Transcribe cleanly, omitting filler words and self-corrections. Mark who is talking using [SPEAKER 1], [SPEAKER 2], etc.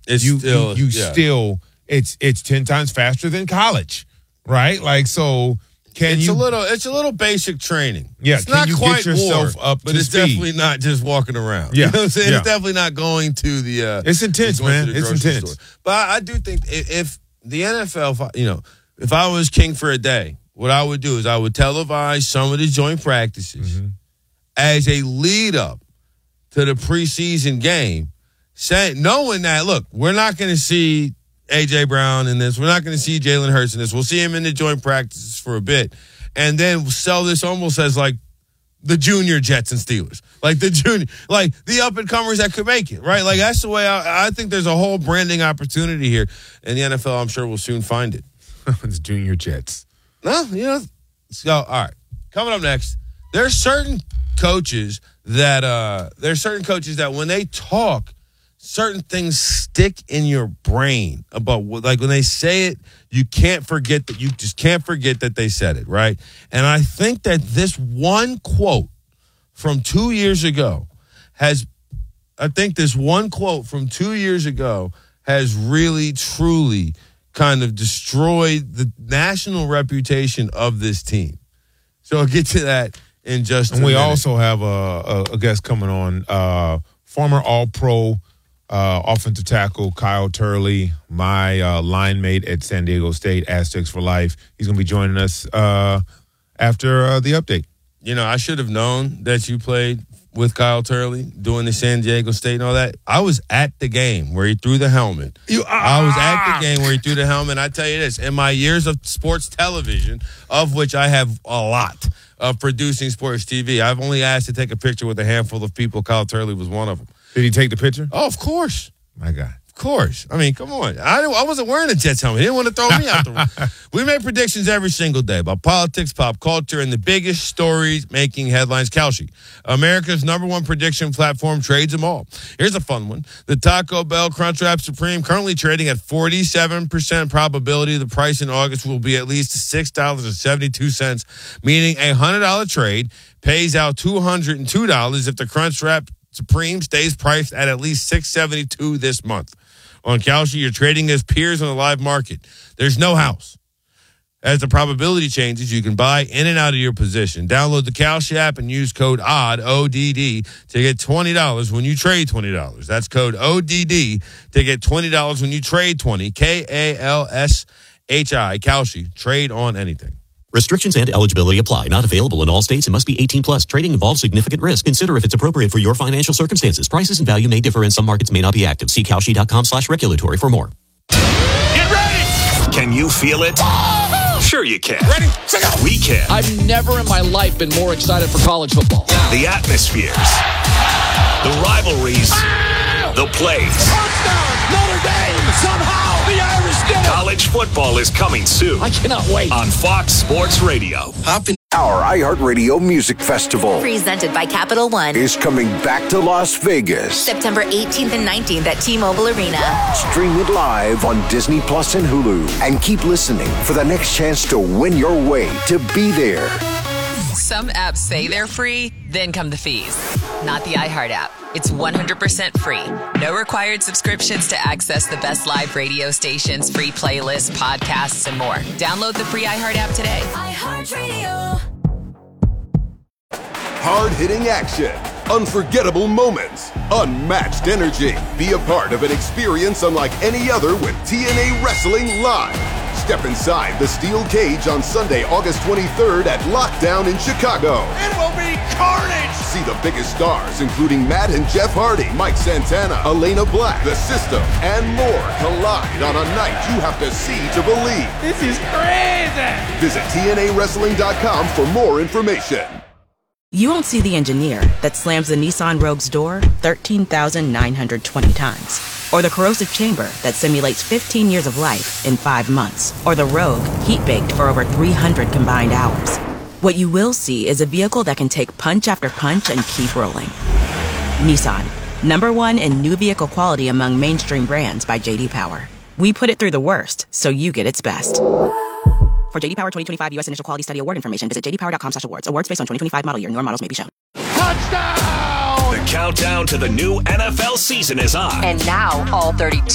[SPEAKER 1] it's 10 times faster than college, right? Like, so it's
[SPEAKER 2] a little basic training.
[SPEAKER 1] Yeah,
[SPEAKER 2] it's not quite
[SPEAKER 1] get yourself up
[SPEAKER 2] but
[SPEAKER 1] to
[SPEAKER 2] it's
[SPEAKER 1] speed?
[SPEAKER 2] Definitely not just walking around.
[SPEAKER 1] Yeah,
[SPEAKER 2] you know what I'm saying?
[SPEAKER 1] yeah.
[SPEAKER 2] It's definitely not going to the.
[SPEAKER 1] It's intense, man. It's intense.
[SPEAKER 2] Store. But I do think if the NFL, if I was king for a day, what I would do is I would televise some of the joint practices as a lead up to the preseason game, knowing that, look, we're not going to see A.J. Brown in this. We're not going to see Jalen Hurts in this. We'll see him in the joint practices for a bit. And then sell this almost as like the junior Jets and Steelers. Like the up-and-comers that could make it, right? Like that's the way I think there's a whole branding opportunity here. And the NFL, I'm sure, will soon find it.
[SPEAKER 1] It's junior Jets.
[SPEAKER 2] No, so, all right. Coming up next, there's certain coaches that when they talk, certain things stick in your brain about like when they say it, you can't forget that. You just can't forget that they said it, right? And I think that this one quote from 2 years ago has really, truly kind of destroyed the national reputation of this team. So I'll get to that in just a minute.
[SPEAKER 1] We also have a guest coming on, former All-Pro offensive tackle Kyle Turley, my line mate at San Diego State, Aztecs for life. He's going to be joining us after the update.
[SPEAKER 2] I should have known that you played with Kyle Turley doing the San Diego State and all that. I was at the game where he threw the helmet. I was at the game where he threw the helmet. I tell you this, in my years of sports television, of which I have a lot of producing sports TV, I've only asked to take a picture with a handful of people. Kyle Turley was one of them.
[SPEAKER 1] Did he take the picture?
[SPEAKER 2] Oh, of course.
[SPEAKER 1] My God.
[SPEAKER 2] Of course. I mean, come on. I wasn't wearing a Jets helmet. He didn't want to throw me out the room. We make predictions every single day about politics, pop culture, and the biggest stories making headlines. Kalshi, America's #1 prediction platform, trades them all. Here's a fun one. The Taco Bell Crunchwrap Supreme currently trading at 47% probability. The price in August will be at least $6.72, meaning a $100 trade pays out $202 if the Crunchwrap Supreme stays priced at least $6.72 this month. On Kalshi, you're trading as peers on the live market. There's no house. As the probability changes, you can buy in and out of your position. Download the Kalshi app and use code ODD, O-D-D, to get $20 when you trade $20. That's code ODD to get $20 when you trade 20. K-A-L-S-H-I, Kalshi. Trade on anything.
[SPEAKER 3] Restrictions and eligibility apply. Not available in all states and must be 18 plus. Trading involves significant risk. Consider if it's appropriate for your financial circumstances. Prices and value may differ and some markets may not be active. See Kalshi.com/regulatory for more.
[SPEAKER 4] Get ready!
[SPEAKER 5] Can you feel it? Sure you can.
[SPEAKER 4] Ready? Check out.
[SPEAKER 5] We can.
[SPEAKER 6] I've never in my life been more excited for college football.
[SPEAKER 5] The atmospheres. The rivalries. The plays.
[SPEAKER 4] Touchdown! Notre Dame! Somehow the Irish did it!
[SPEAKER 5] College football is coming soon.
[SPEAKER 6] I cannot wait.
[SPEAKER 5] On Fox Sports Radio.
[SPEAKER 7] Our iHeartRadio Music Festival,
[SPEAKER 8] presented by Capital One,
[SPEAKER 7] is coming back to Las Vegas.
[SPEAKER 8] September 18th and 19th at T-Mobile Arena.
[SPEAKER 7] Stream it live on Disney Plus and Hulu. And keep listening for the next chance to win your way to be there.
[SPEAKER 9] Some apps say they're free, then come the fees. Not the iHeart app. It's 100% free. No required subscriptions to access the best live radio stations, free playlists, podcasts, and more. Download the free iHeart app today.
[SPEAKER 8] iHeartRadio.
[SPEAKER 10] Hard-hitting action, unforgettable moments, unmatched energy. Be a part of an experience unlike any other with TNA Wrestling Live. Step inside the steel cage on Sunday, August 23rd at Lockdown in Chicago.
[SPEAKER 4] It will be carnage!
[SPEAKER 10] See the biggest stars, including Matt and Jeff Hardy, Mike Santana, Elena Black, The System, and more collide on a night you have to see to believe.
[SPEAKER 4] This is crazy!
[SPEAKER 10] Visit TNAWrestling.com for more information.
[SPEAKER 11] You won't see the engineer that slams the Nissan Rogue's door 13,920 times. Or the corrosive chamber that simulates 15 years of life in 5 months. Or the Rogue heat-baked for over 300 combined hours. What you will see is a vehicle that can take punch after punch and keep rolling. Nissan, #1 in new vehicle quality among mainstream brands by J.D. Power. We put it through the worst, so you get its best. For J.D. Power 2025 U.S. Initial Quality Study Award information, visit jdpower.com/awards. Awards based on 2025 model year. Newer models may be shown.
[SPEAKER 4] Touchdown!
[SPEAKER 5] The countdown to the new NFL season is on.
[SPEAKER 9] And now, all 32